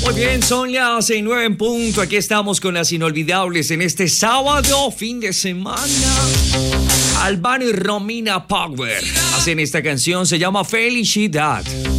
Muy bien, son las 9 en punto. Aquí estamos con las inolvidables en este sábado, fin de semana. Albano y Romina Power hacen esta canción, se llama Felicidad.